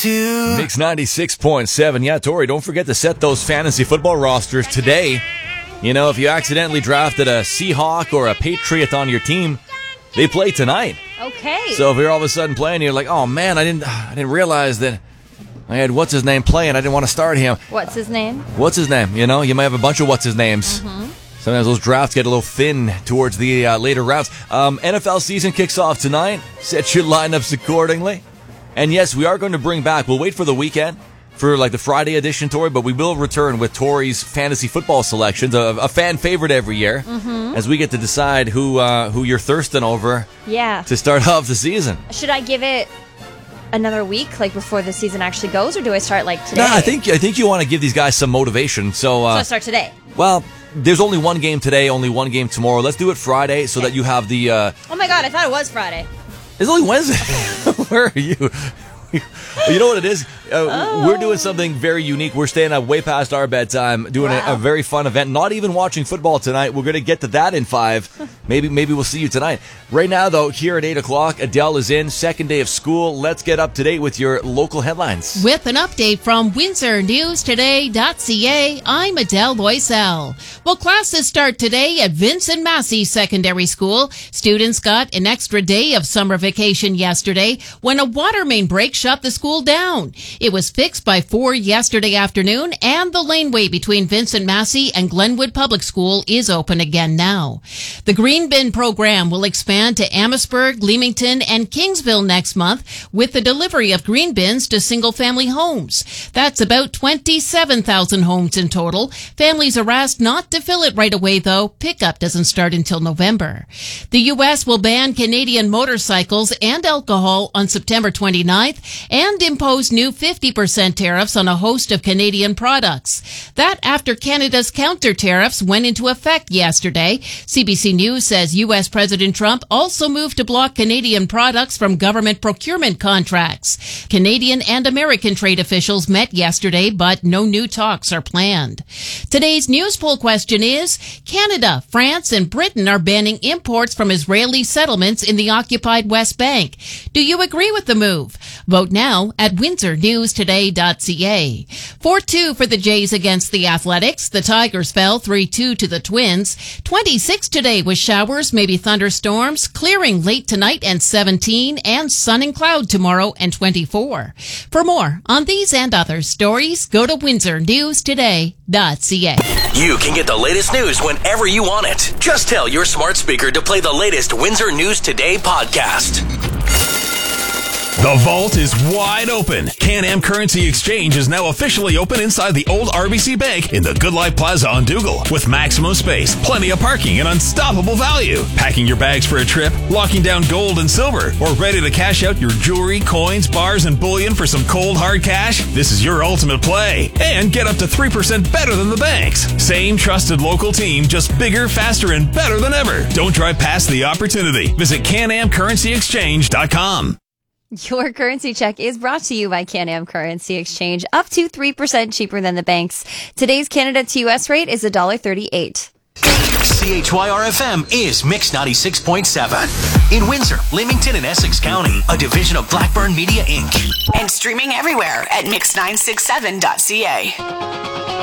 to Mix 96.7. Yeah, Tori, don't forget to set those fantasy football rosters today. You know, if you accidentally drafted a Seahawk or a Patriot on your team, they play tonight. Okay. So if you're all of a sudden playing, you're like, oh man, I didn't realize that I had what's his name playing. I didn't want to start him. What's his name? What's his name? You know, you might have a bunch of what's his names. Sometimes those drafts get a little thin towards the later rounds. NFL season kicks off tonight. Set your lineups accordingly. And yes, we are going to bring back, we'll wait for the weekend for like the Friday edition, Tori, but we will return with Tori's fantasy football selections, a fan favorite every year, as we get to decide who you're thirsting over to start off the season. Should I give it another week, like before the season actually goes, or do I start like today? No, I think you want to give these guys some motivation. So I start today. Well, there's only one game today, only one game tomorrow. Let's do it Friday so that you have the... Oh my God, I thought it was Friday. It's only Wednesday. Where are you? You know what it is? We're doing something very unique. We're staying up way past our bedtime, doing a very fun event. Not even watching football tonight. We're going to get to that in 5. Maybe we'll see you tonight. Right now, though, here at 8 o'clock, Adele is in. Second day of school. Let's get up to date with your local headlines. With an update from WindsorNewsToday.ca, I'm Adele Loisel. Well, classes start today at Vincent Massey Secondary School. Students got an extra day of summer vacation yesterday when a water main break shut the school down. It was fixed by 4 yesterday afternoon, and the laneway between Vincent Massey and Glenwood Public School is open again now. The Green Bin program will expand to Amherstburg, Leamington, and Kingsville next month with the delivery of green bins to single-family homes. That's about 27,000 homes in total. Families are asked not to fill it right away, though. Pickup doesn't start until November. The U.S. will ban Canadian motorcycles and alcohol on September 29th and impose new 50% tariffs on a host of Canadian products. That after Canada's counter tariffs went into effect yesterday. CBC News says U.S. President Trump also moved to block Canadian products from government procurement contracts. Canadian and American trade officials met yesterday, but no new talks are planned. Today's news poll question is, Canada, France, and Britain are banning imports from Israeli settlements in the occupied West Bank. Do you agree with the move? Vote now at WindsorNewsToday.ca. 4-2 for the Jays against the Athletics. The Tigers fell 3-2 to the Twins. 26 today with showers, maybe thunderstorms, clearing late tonight and 17, and sun and cloud tomorrow and 24. For more on these and other stories, go to WindsorNewsToday.ca. You can get the latest news whenever you want it. Just tell your smart speaker to play the latest Windsor News Today podcast. The vault is wide open. Can-Am Currency Exchange is now officially open inside the old RBC Bank in the Good Life Plaza on Dougal. With maximum space, plenty of parking, and unstoppable value. Packing your bags for a trip, locking down gold and silver, or ready to cash out your jewelry, coins, bars, and bullion for some cold, hard cash? This is your ultimate play. And get up to 3% better than the banks. Same trusted local team, just bigger, faster, and better than ever. Don't drive past the opportunity. Visit CanAmCurrencyExchange.com. Your currency check is brought to you by Can-Am Currency Exchange, up to 3% cheaper than the banks. Today's Canada to U.S. rate is $1.38. CHYR-FM is Mix 96.7. In Windsor, Leamington, and Essex County, a division of Blackburn Media, Inc. And streaming everywhere at Mix967.ca.